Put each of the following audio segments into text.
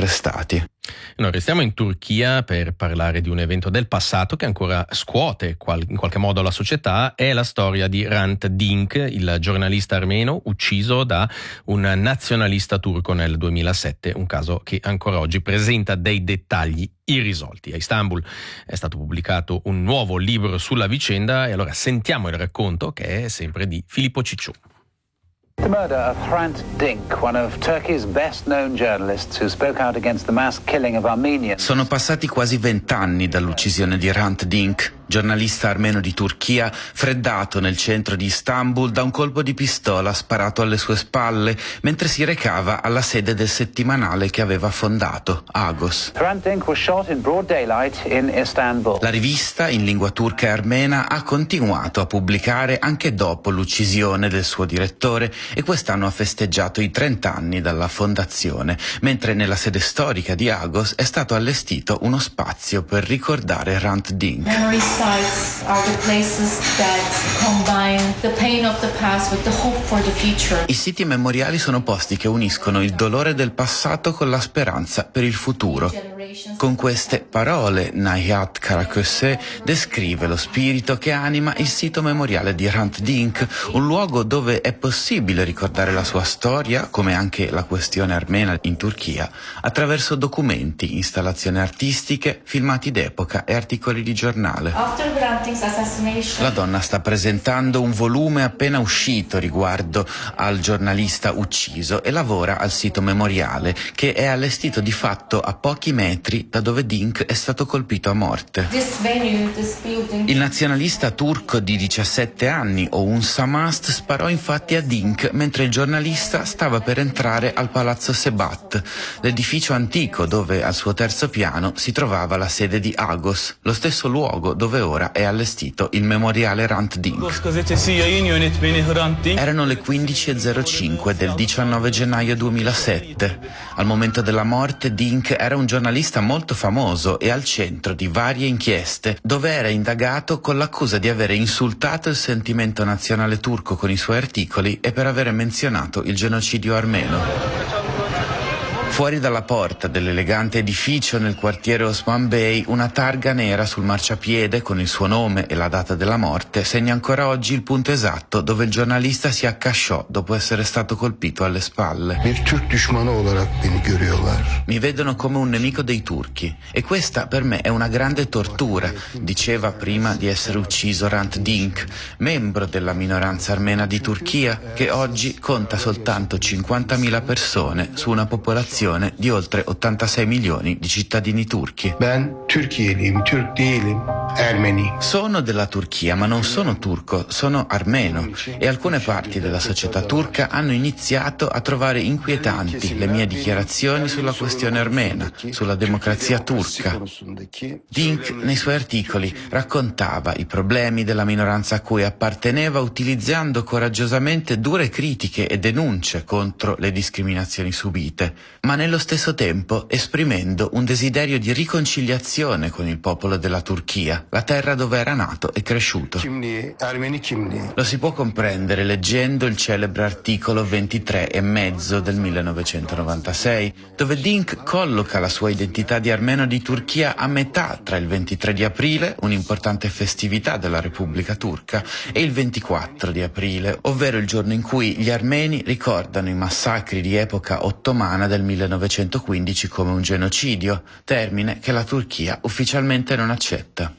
arrestati. Noi restiamo in Turchia per parlare di un evento del passato che ancora scuote in qualche modo la società. È la storia di Hrant Dink, il giornalista armeno ucciso da un nazionalista turco nel 2007, un caso che ancora oggi presenta dei dettagli irrisolti. A Istanbul è stato pubblicato un nuovo libro sulla vicenda e allora sentiamo il racconto, che è sempre di Filippo Cicciù. The murder of Hrant Dink, one of Turkey's best-known journalists who spoke out against the mass killing of Armenians. Sono passati quasi 20 anni dall'uccisione di Hrant Dink, giornalista armeno di Turchia, freddato nel centro di Istanbul da un colpo di pistola sparato alle sue spalle mentre si recava alla sede del settimanale che aveva fondato, Agos. Hrant Dink was shot in broad daylight in Istanbul. La rivista, in lingua turca e armena, ha continuato a pubblicare anche dopo l'uccisione del suo direttore e quest'anno ha festeggiato i 30 anni dalla fondazione, mentre nella sede storica di Agos è stato allestito uno spazio per ricordare Hrant Dink. Memory sites are the places that combine the pain of the past with the hope for the future. I siti memoriali sono posti che uniscono il dolore del passato con la speranza per il futuro. Con queste parole, Nihat Karaköse descrive lo spirito che anima il sito memoriale di Hrant Dink, un luogo dove è possibile ricordare la sua storia, come anche la questione armena in Turchia, attraverso documenti, installazioni artistiche, filmati d'epoca e articoli di giornale. La donna sta presentando un volume appena uscito riguardo al giornalista ucciso e lavora al sito memoriale, che è allestito di fatto a pochi metri da dove Dink è stato colpito a morte. Il nazionalista turco di 17 anni, Oğuz Samast, sparò infatti a Dink mentre il giornalista stava per entrare al palazzo Sebat, l'edificio antico dove al suo terzo piano si trovava la sede di Agos, lo stesso luogo dove ora è allestito il memoriale Hrant Dink. Erano le 15:05 del 19 gennaio 2007. Al momento della morte Dink era un giornalista molto famoso e al centro di varie inchieste, dove era indagato con l'accusa di avere insultato il sentimento nazionale turco con i suoi articoli e per avere menzionato il genocidio armeno. Fuori dalla porta dell'elegante edificio nel quartiere Osman Bey, una targa nera sul marciapiede con il suo nome e la data della morte segna ancora oggi il punto esatto dove il giornalista si accasciò dopo essere stato colpito alle spalle. Mi vedono come un nemico dei turchi e questa per me è una grande tortura, diceva prima di essere ucciso Hrant Dink, membro della minoranza armena di Turchia che oggi conta soltanto 50.000 persone su una popolazione di oltre 86 milioni di cittadini turchi. Sono della Turchia, ma non sono turco, sono armeno e alcune parti della società turca hanno iniziato a trovare inquietanti le mie dichiarazioni sulla questione armena, sulla democrazia turca. Dink nei suoi articoli raccontava i problemi della minoranza a cui apparteneva utilizzando coraggiosamente dure critiche e denunce contro le discriminazioni subite, ma nello stesso tempo esprimendo un desiderio di riconciliazione con il popolo della Turchia, la terra dove era nato e cresciuto. Lo si può comprendere leggendo il celebre articolo 23,5 del 1996, dove Dink colloca la sua identità di armeno di Turchia a metà tra il 23 di aprile, un'importante festività della Repubblica Turca, e il 24 di aprile, ovvero il giorno in cui gli armeni ricordano i massacri di epoca ottomana del 1915 come un genocidio, termine che la Turchia ufficialmente non accetta.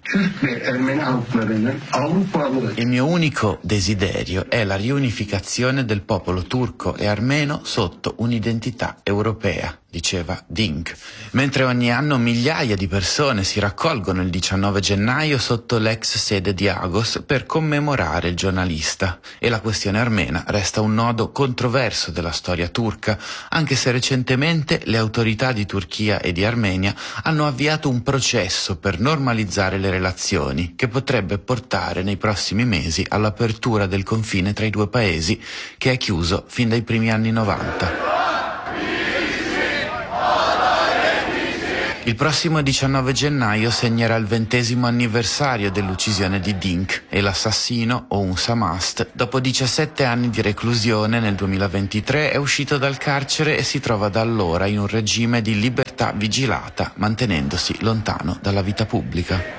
Il mio unico desiderio è la riunificazione del popolo turco e armeno sotto un'identità europea, diceva Dink, mentre ogni anno migliaia di persone si raccolgono il 19 gennaio sotto l'ex sede di Agos per commemorare il giornalista e la questione armena resta un nodo controverso della storia turca, anche se recentemente le autorità di Turchia e di Armenia hanno avviato un processo per normalizzare le relazioni che potrebbe portare nei prossimi mesi all'apertura del confine tra i due paesi che è chiuso fin dai primi anni 90. Il prossimo 19 gennaio segnerà il 20° anniversario dell'uccisione di Dink e l'assassino, Oğuz Samast, dopo 17 anni di reclusione nel 2023 è uscito dal carcere e si trova da allora in un regime di libertà libertà vigilata, mantenendosi lontano dalla vita pubblica.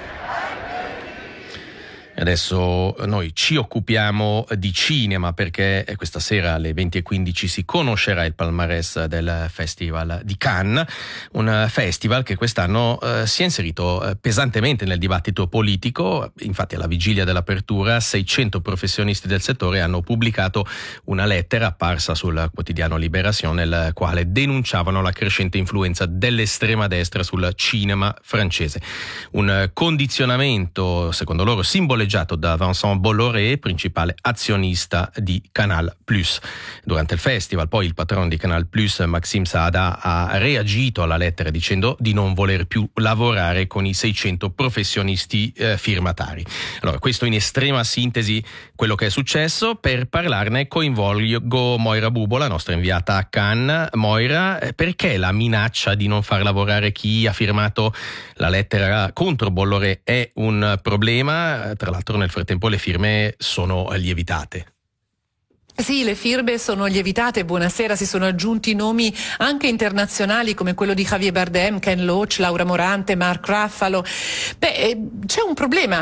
Adesso noi ci occupiamo di cinema perché questa sera alle 20:15 si conoscerà il palmarès del Festival di Cannes, un festival che quest'anno si è inserito pesantemente nel dibattito politico. Infatti alla vigilia dell'apertura 600 professionisti del settore hanno pubblicato una lettera apparsa sul quotidiano Libération nel quale denunciavano la crescente influenza dell'estrema destra sul cinema francese. Un condizionamento, secondo loro, simboleggiato da Vincent Bolloré, principale azionista di Canal+. Durante il festival poi il patron di Canal+, Maxime Saada, ha reagito alla lettera dicendo di non voler più lavorare con i 600 professionisti firmatari. Allora, questo in estrema sintesi quello che è successo. Per parlarne coinvolgo Moira Bubo, la nostra inviata a Cannes. Moira, perché la minaccia di non far lavorare chi ha firmato la lettera contro Bolloré è un problema? Tra l'altro nel frattempo le firme sono lievitate. Sì, le firme sono lievitate, buonasera, si sono aggiunti nomi anche internazionali come quello di Javier Bardem, Ken Loach, Laura Morante, Mark Ruffalo. C'è un problema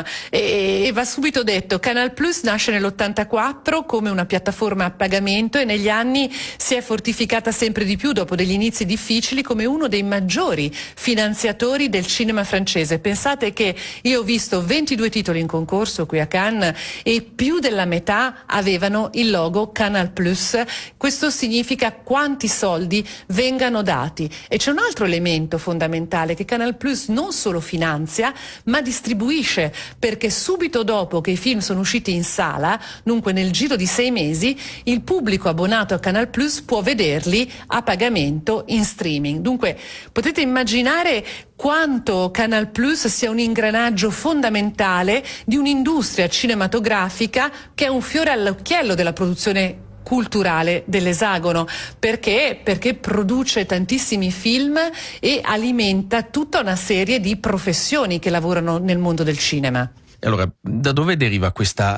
e va subito detto. Canal Plus nasce nell'84 come una piattaforma a pagamento e negli anni si è fortificata sempre di più dopo degli inizi difficili come uno dei maggiori finanziatori del cinema francese. Pensate che io ho visto 22 titoli in concorso qui a Cannes e più della metà avevano il logo Canal Plus. Questo significa quanti soldi vengano dati. E c'è un altro elemento fondamentale che Canal Plus non solo finanzia ma distribuisce, perché subito dopo che i film sono usciti in sala, dunque nel giro di 6 mesi, il pubblico abbonato a Canal Plus può vederli a pagamento in streaming. Dunque potete immaginare quanto Canal Plus sia un ingranaggio fondamentale di un'industria cinematografica che è un fiore all'occhiello della produzione culturale dell'esagono. Perché produce tantissimi film e alimenta tutta una serie di professioni che lavorano nel mondo del cinema. Allora, da dove deriva questa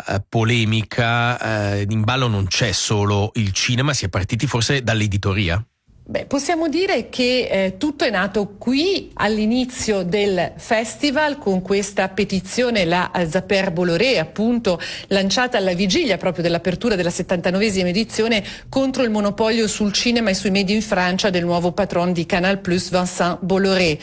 polemica? In ballo non c'è solo il cinema, si è partiti forse dall'editoria? Possiamo dire che tutto è nato qui all'inizio del festival con questa petizione, la Zaper Bolloré, appunto lanciata alla vigilia proprio dell'apertura della 79esima edizione contro il monopolio sul cinema e sui media in Francia del nuovo patron di Canal+, Vincent Bolloré.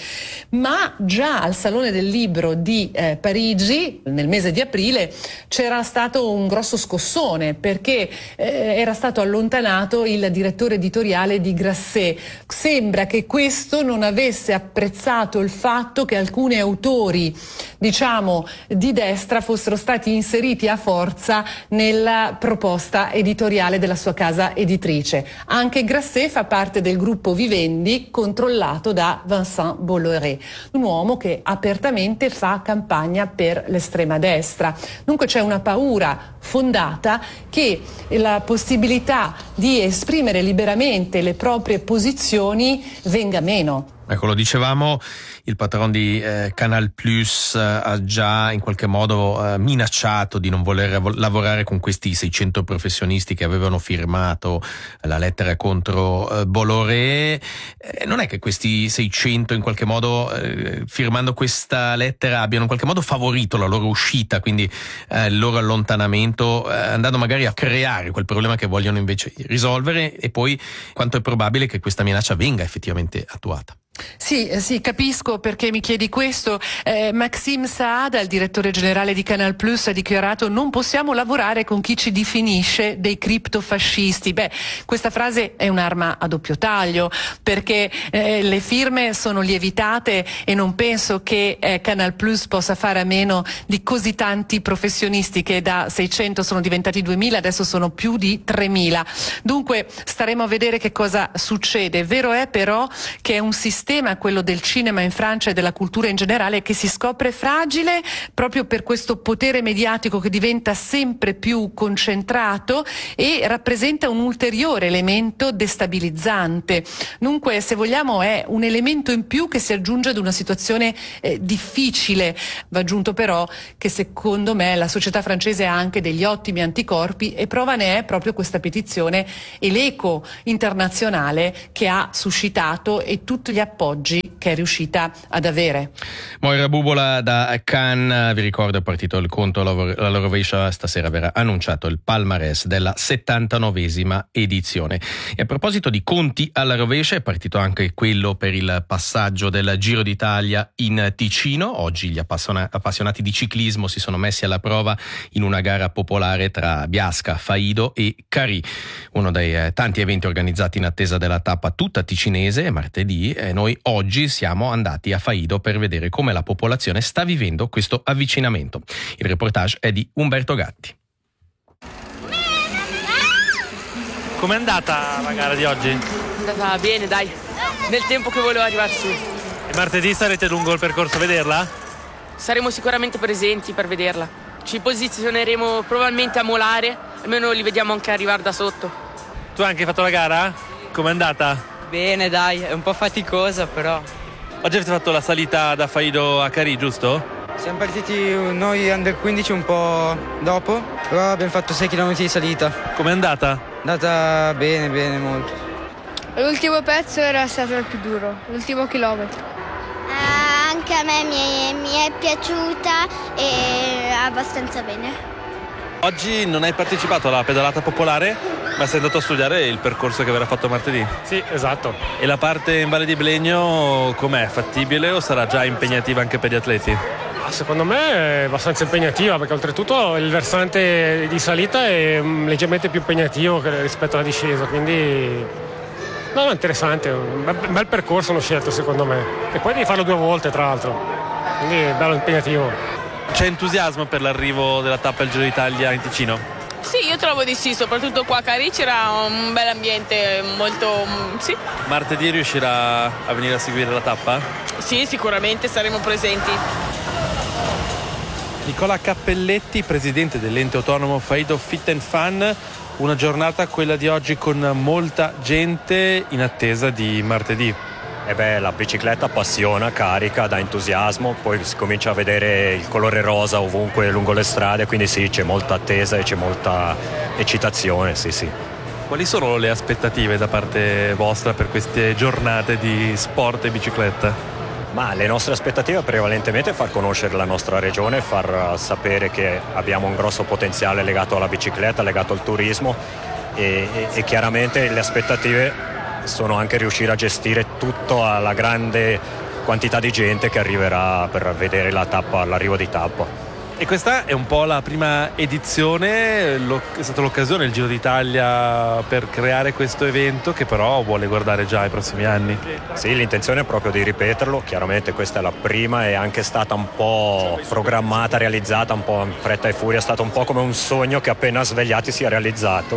Ma già al Salone del Libro di Parigi, nel mese di aprile, c'era stato un grosso scossone perché era stato allontanato il direttore editoriale di Grasset. Sembra che questo non avesse apprezzato il fatto che alcuni autori, diciamo, di destra fossero stati inseriti a forza nella proposta editoriale della sua casa editrice. Anche Grasset fa parte del gruppo Vivendi controllato da Vincent Bolloré, un uomo che apertamente fa campagna per l'estrema destra. Dunque c'è una paura fondata che la possibilità di esprimere liberamente le proprie posizioni venga meno. Ecco, lo dicevamo, il patron di Canal Plus ha già in qualche modo minacciato di non voler lavorare con questi 600 professionisti che avevano firmato la lettera contro Bolloré. Non è che questi 600 in qualche modo, firmando questa lettera, abbiano in qualche modo favorito la loro uscita, quindi il loro allontanamento, andando magari a creare quel problema che vogliono invece risolvere, e poi quanto è probabile che questa minaccia venga effettivamente attuata? Sì, capisco perché mi chiedi questo. Maxime Saada, il direttore generale di Canal Plus, ha dichiarato: non possiamo lavorare con chi ci definisce dei criptofascisti. Questa frase è un'arma a doppio taglio, perché le firme sono lievitate e non penso che Canal Plus possa fare a meno di così tanti professionisti che da 600 sono diventati 2000, adesso sono più di 3000. Dunque staremo a vedere che cosa succede. Vero è però che è un sistema, quello del cinema in Francia e della cultura in generale, che si scopre fragile proprio per questo potere mediatico che diventa sempre più concentrato e rappresenta un ulteriore elemento destabilizzante. Dunque, se vogliamo, è un elemento in più che si aggiunge ad una situazione difficile. Va aggiunto però che secondo me la società francese ha anche degli ottimi anticorpi e prova ne è proprio questa petizione e l'eco internazionale che ha suscitato e tutti gli appelli appoggi che è riuscita ad avere. Moira Bubola da Cannes, vi ricordo è partito il conto alla rovescia, stasera verrà annunciato il palmarès della 79esima edizione. E a proposito di conti alla rovescia, è partito anche quello per il passaggio del Giro d'Italia in Ticino. Oggi gli appassionati di ciclismo si sono messi alla prova in una gara popolare tra Biasca, Faido e Carì, uno dei tanti eventi organizzati in attesa della tappa tutta ticinese martedì, e noi oggi siamo andati a Faido per vedere come la popolazione sta vivendo questo avvicinamento. Il reportage è di Umberto Gatti. Com'è andata la gara di oggi? È andata bene, dai, nel tempo che volevo arrivare su. E martedì sarete lungo il percorso a vederla? Saremo sicuramente presenti per vederla. Ci posizioneremo probabilmente a Molare, almeno li vediamo anche arrivare da sotto. Tu hai anche fatto la gara? Com'è andata? Bene, dai, è un po' faticosa però. Oggi avete fatto la salita da Faido a Carì, giusto? Siamo partiti noi under 15 un po' dopo, però abbiamo fatto 6 km di salita. Com'è andata? È andata bene, molto. L'ultimo pezzo era stato il più duro, l'ultimo chilometro. Anche a me mi è piaciuta e abbastanza bene. Oggi non hai partecipato alla pedalata popolare, ma sei andato a studiare il percorso che verrà fatto martedì. Sì, esatto. E la parte in Valle di Blegno com'è? Fattibile o sarà già impegnativa anche per gli atleti? Secondo me è abbastanza impegnativa, perché oltretutto il versante di salita è leggermente più impegnativo rispetto alla discesa, quindi no, interessante, un bel percorso hanno scelto secondo me, e poi devi farlo 2 volte tra l'altro, quindi è bello impegnativo. C'è entusiasmo per l'arrivo della tappa al Giro d'Italia in Ticino? Sì, io trovo di sì, soprattutto qua a Carì c'era un bel ambiente, molto, sì. Martedì riuscirà a venire a seguire la tappa? Sì, sicuramente saremo presenti. Nicola Cappelletti, presidente dell'ente autonomo Faido Fit and Fun, una giornata, quella di oggi, con molta gente in attesa di martedì. La bicicletta appassiona, carica, dà entusiasmo, poi si comincia a vedere il colore rosa ovunque lungo le strade, quindi sì, c'è molta attesa e c'è molta eccitazione, sì. Quali sono le aspettative da parte vostra per queste giornate di sport e bicicletta? Ma le nostre aspettative prevalentemente è far conoscere la nostra regione, far sapere che abbiamo un grosso potenziale legato alla bicicletta, legato al turismo e chiaramente le aspettative sono anche riuscire a gestire tutto alla grande quantità di gente che arriverà per vedere la tappa, l'arrivo di tappa. E questa è un po' la prima edizione, è stata l'occasione, il Giro d'Italia, per creare questo evento che però vuole guardare già ai prossimi anni. Sì, l'intenzione è proprio di ripeterlo, chiaramente questa è la prima, è anche stata un po' programmata, realizzata un po' in fretta e furia, è stato un po' come un sogno che appena svegliati si è realizzato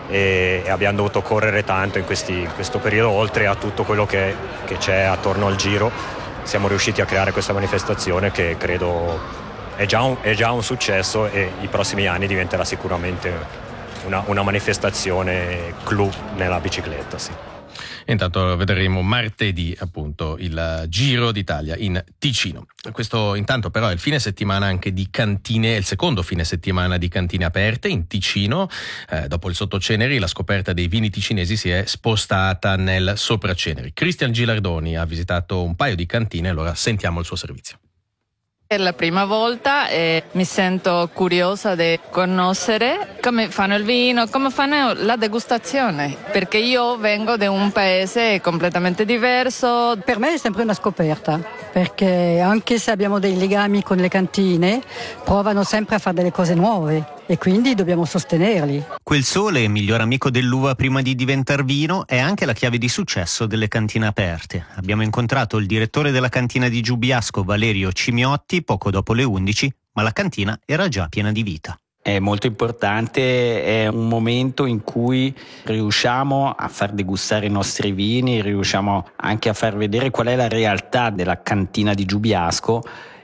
e abbiamo dovuto correre tanto in questo periodo, oltre a tutto quello che c'è attorno al Giro. Siamo riusciti a creare questa manifestazione che credo è già un successo e i prossimi anni diventerà sicuramente una manifestazione clou nella bicicletta, sì. Intanto vedremo martedì appunto il Giro d'Italia in Ticino. Questo intanto però è il fine settimana anche di cantine, il secondo fine settimana di cantine aperte in Ticino. Dopo il Sottoceneri la scoperta dei vini ticinesi si è spostata nel Sopraceneri. Cristian Gilardoni ha visitato un paio di cantine, allora sentiamo il suo servizio. Per la prima volta mi sento curiosa di conoscere come fanno il vino, come fanno la degustazione, perché io vengo da un paese completamente diverso. Per me è sempre una scoperta, perché anche se abbiamo dei legami con le cantine, provano sempre a fare delle cose nuove e quindi dobbiamo sostenerli. Quel sole, miglior amico dell'uva prima di diventar vino, è anche la chiave di successo delle cantine aperte. Abbiamo incontrato il direttore della cantina di Giubiasco, Valerio Cimiotti, poco dopo le 11, ma la cantina era già piena di vita. È molto importante, è un momento in cui riusciamo a far degustare i nostri vini, riusciamo anche a far vedere qual è la realtà della cantina di Giubiasco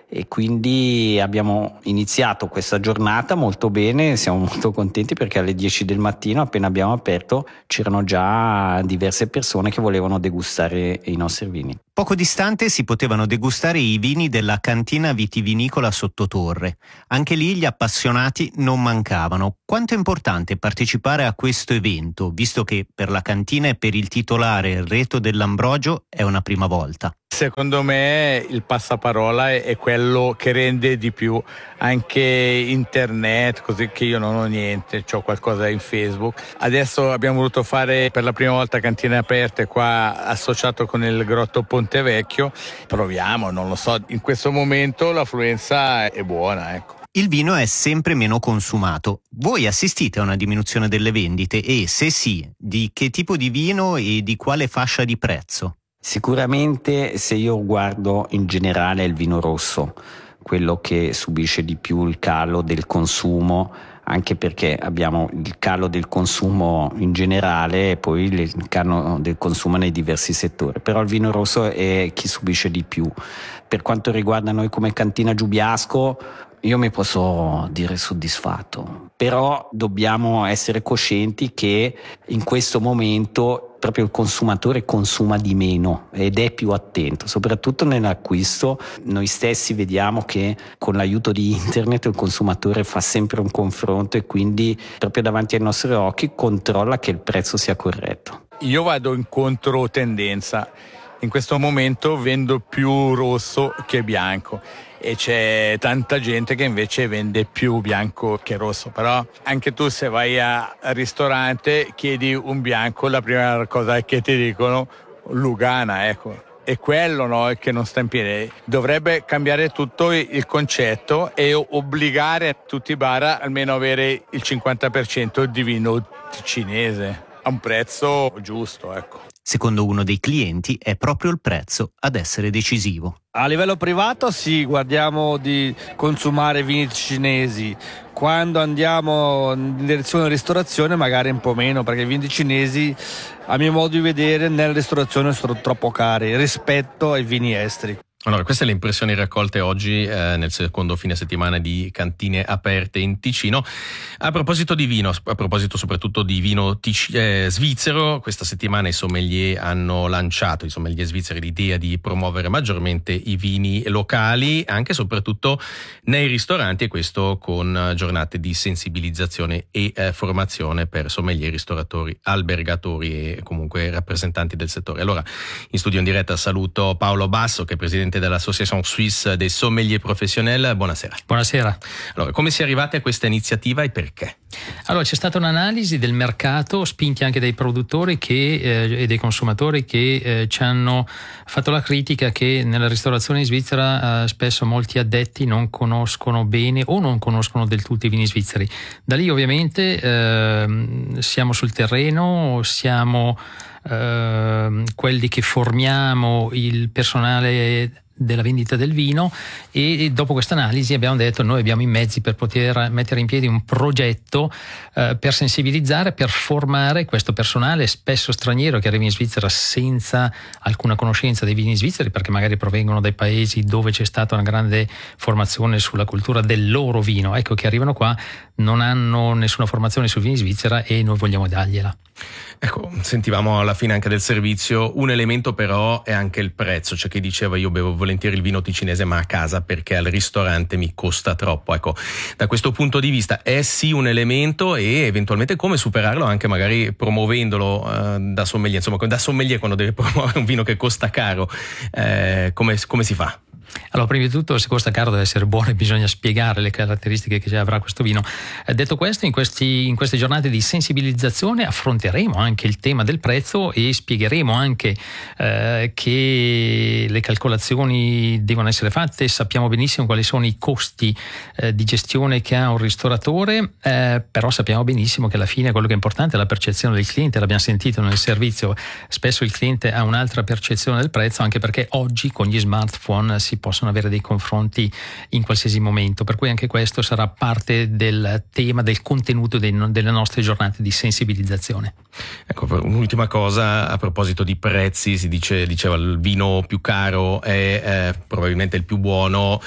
e quindi abbiamo iniziato questa giornata molto bene, siamo molto contenti perché alle 10 del mattino, appena abbiamo aperto, c'erano già diverse persone che volevano degustare i nostri vini. Poco distante si potevano degustare i vini della cantina vitivinicola Sottotorre. Anche lì gli appassionati non mancavano. Quanto è importante partecipare a questo evento, visto che per la cantina e per il titolare Reto dell'Ambrogio è una prima volta? Secondo me il passaparola è quello che rende di più, anche internet, così che io non ho niente, ho qualcosa in Facebook. Adesso abbiamo voluto fare per la prima volta cantine aperte qua, associato con il Grotto Ponte Vecchio. Proviamo, non lo so, in questo momento l'affluenza è buona, ecco. Il vino è sempre meno consumato. Voi assistite a una diminuzione delle vendite e, se sì, di che tipo di vino e di quale fascia di prezzo? Sicuramente, se io guardo in generale, il vino rosso, quello che subisce di più il calo del consumo, anche perché abbiamo il calo del consumo in generale e poi il calo del consumo nei diversi settori, però il vino rosso è chi subisce di più. Per quanto riguarda noi come cantina Giubiasco, io mi posso dire soddisfatto, però dobbiamo essere coscienti che in questo momento proprio il consumatore consuma di meno ed è più attento, soprattutto nell'acquisto. Noi stessi vediamo che con l'aiuto di internet il consumatore fa sempre un confronto e quindi proprio davanti ai nostri occhi controlla che il prezzo sia corretto. Io vado in controtendenza. In questo momento vendo più rosso che bianco e c'è tanta gente che invece vende più bianco che rosso, però anche tu se vai al ristorante chiedi un bianco, la prima cosa che ti dicono Lugana, ecco. È quello, no, che non sta in piedi. Dovrebbe cambiare tutto il concetto e obbligare tutti i bar almeno avere il 50% di vino cinese a un prezzo giusto, ecco. Secondo uno dei clienti è proprio il prezzo ad essere decisivo. A livello privato sì, guardiamo di consumare vini cinesi. Quando andiamo in direzione ristorazione magari un po' meno, perché i vini cinesi, a mio modo di vedere, nella ristorazione sono troppo cari rispetto ai vini esteri. Allora, queste le impressioni raccolte oggi nel secondo fine settimana di Cantine Aperte in Ticino. A proposito di vino, a proposito soprattutto di vino svizzero, questa settimana i sommelier hanno lanciato, i sommelier svizzeri, l'idea di promuovere maggiormente i vini locali, anche e soprattutto nei ristoranti, e questo con giornate di sensibilizzazione e formazione per sommelier, ristoratori, albergatori e comunque rappresentanti del settore. Allora, in studio in diretta saluto Paolo Basso, che è presidente dell'Association Suisse des Sommeliers Professionnels. Buonasera. Buonasera. Allora, come si è arrivati a questa iniziativa e perché? Allora, c'è stata un'analisi del mercato, spinti anche dai produttori e dai consumatori che ci hanno fatto la critica che nella ristorazione in Svizzera spesso molti addetti non conoscono bene o non conoscono del tutto i vini svizzeri. Da lì ovviamente siamo sul terreno, siamo quelli che formiamo il personale della vendita del vino, e dopo questa analisi abbiamo detto: noi abbiamo i mezzi per poter mettere in piedi un progetto per sensibilizzare, per formare questo personale spesso straniero che arriva in Svizzera senza alcuna conoscenza dei vini svizzeri, perché magari provengono dai paesi dove c'è stata una grande formazione sulla cultura del loro vino, ecco, che arrivano qua, non hanno nessuna formazione sui vini svizzera e noi vogliamo dargliela. Ecco, sentivamo alla fine anche del servizio, un elemento però è anche il prezzo. C'è chi diceva: io bevo volentieri il vino ticinese ma a casa perché al ristorante mi costa troppo. Ecco, da questo punto di vista è sì un elemento, e eventualmente come superarlo, anche magari promuovendolo da sommelier. Insomma, da sommelier, quando deve promuovere un vino che costa caro, come si fa? Allora, prima di tutto, se costa caro deve essere buono e bisogna spiegare le caratteristiche che avrà questo vino. Detto questo, in queste giornate di sensibilizzazione affronteremo anche il tema del prezzo e spiegheremo anche che le calcolazioni devono essere fatte. Sappiamo benissimo quali sono i costi di gestione che ha un ristoratore, però sappiamo benissimo che alla fine quello che è importante è la percezione del cliente. L'abbiamo sentito nel servizio, spesso il cliente ha un'altra percezione del prezzo, anche perché oggi con gli smartphone si possono avere dei confronti in qualsiasi momento, per cui anche questo sarà parte del tema, del contenuto delle nostre giornate di sensibilizzazione. Ecco, un'ultima cosa a proposito di prezzi, diceva il vino più caro è probabilmente il più buono.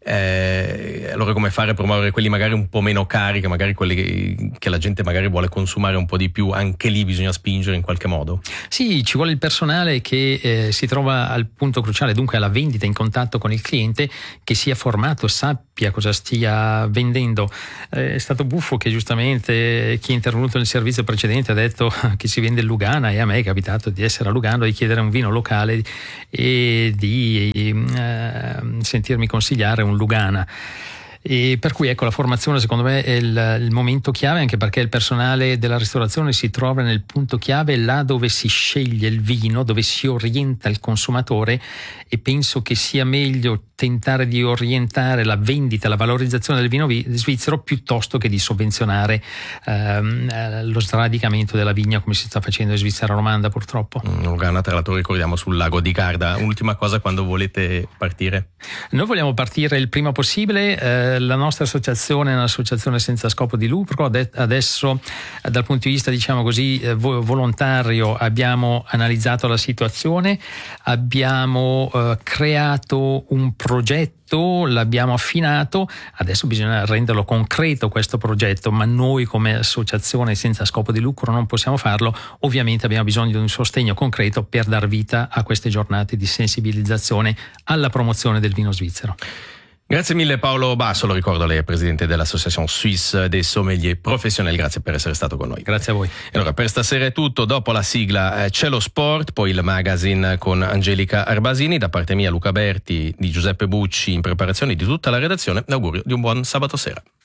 Allora come fare a promuovere quelli magari un po' meno cari, che magari quelli che la gente magari vuole consumare un po' di più? Anche lì bisogna spingere in qualche modo? Sì, ci vuole il personale che si trova al punto cruciale, dunque alla vendita, in contatto con il cliente, che sia formato, sappia cosa stia vendendo. È stato buffo che giustamente chi è intervenuto nel servizio precedente ha detto che si vende il Lugana, e a me è capitato di essere a Lugano, di chiedere un vino locale e di sentirmi consigliare un Lugana. E per cui ecco, la formazione secondo me è il momento chiave, anche perché il personale della ristorazione si trova nel punto chiave, là dove si sceglie il vino, dove si orienta il consumatore, e penso che sia meglio tentare di orientare la vendita, la valorizzazione del vino svizzero, piuttosto che di sovvenzionare lo sradicamento della vigna, come si sta facendo in Svizzera romanda purtroppo. Lugana, tra l'altro, ricordiamo, sul lago di Garda. Ultima cosa, quando volete partire? Noi vogliamo partire il prima possibile. La nostra associazione è un'associazione senza scopo di lucro. Adesso, dal punto di vista, diciamo così, volontario, abbiamo analizzato la situazione, abbiamo creato un progetto, l'abbiamo affinato, adesso bisogna renderlo concreto questo progetto, ma noi come associazione senza scopo di lucro non possiamo farlo. Ovviamente abbiamo bisogno di un sostegno concreto per dar vita a queste giornate di sensibilizzazione alla promozione del vino svizzero. Grazie mille Paolo Basso, lo ricordo, lei è presidente dell'Association Suisse des Sommeliers Professionnels, grazie per essere stato con noi. Grazie a voi. E allora, per stasera è tutto, dopo la sigla c'è lo sport, poi il magazine con Angelica Arbasini, da parte mia Luca Berti, di Giuseppe Bucci, in preparazione di tutta la redazione, l'augurio di un buon sabato sera.